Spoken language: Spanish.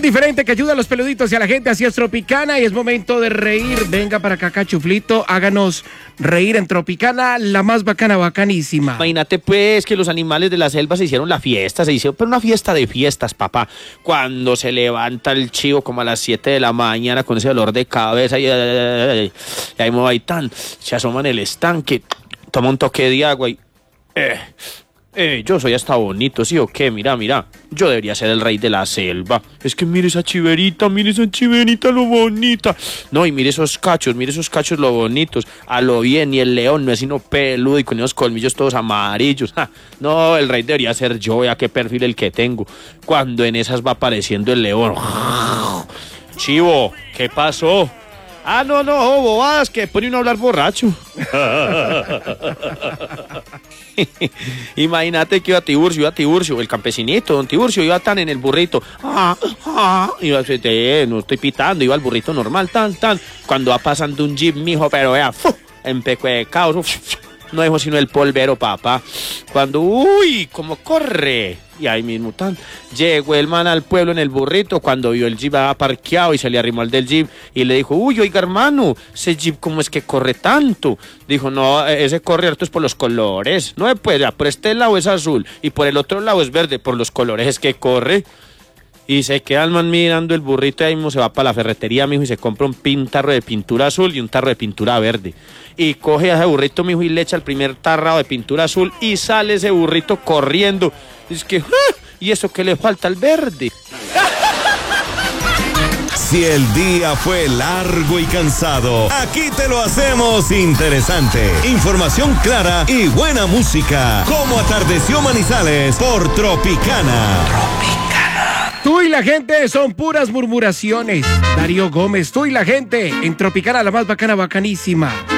diferente que ayuda a los peluditos y a la gente. Así es Tropicana y es momento de reír. Venga para acá, Cachuflito, háganos reír en Tropicana, la más bacana, bacanísima. Imagínate pues que los animales de la selva se hicieron la fiesta, se hicieron pero una fiesta de fiestas, papá. Cuando se levanta el chivo como a las 7 de la mañana con ese dolor de cabeza y ahí me va y tan, se asoma en el estanque, toma un toque de agua y... yo soy hasta bonito, ¿sí o qué? Mira, yo debería ser el rey de la selva. Es que mire esa chiverita lo bonita. No, y mire esos cachos lo bonitos. A lo bien, y el león no es sino peludo y con esos colmillos todos amarillos. ¡Ja! No, el rey debería ser yo, vea qué perfil el que tengo. Cuando en esas va apareciendo el león. Chivo, ¿qué pasó? Ah, no, bobadas, que pone uno a hablar borracho. Imagínate que iba Tiburcio, el campesinito, don Tiburcio, iba tan en el burrito. Iba, no estoy pitando, iba el burrito normal, tan. Cuando va pasando un jeep, mijo, pero vea, empecuecado, no dejo sino el polvero, papá. Cuando, cómo corre. Y ahí mismo tan, llegó el man al pueblo en el burrito cuando vio el jeep parqueado y se le arrimó al del jeep y le dijo, oiga hermano, ese jeep cómo es que corre tanto. Dijo, no, ese corre harto es por los colores. No, pues ya, por este lado es azul y por el otro lado es verde, por los colores es que corre. Y se queda el man mirando el burrito y ahí mismo se va para la ferretería, mijo, y se compra un tarro de pintura azul y un tarro de pintura verde. Y coge a ese burrito, mijo, y le echa el primer tarrado de pintura azul y sale ese burrito corriendo. Es que, ¿y eso qué le falta al verde? Si el día fue largo y cansado, aquí te lo hacemos interesante. Información clara y buena música. Como atardeció Manizales por Tropicana. Tú y la gente son puras murmuraciones. Darío Gómez, tú y la gente en Tropicana, la más bacana, bacanísima.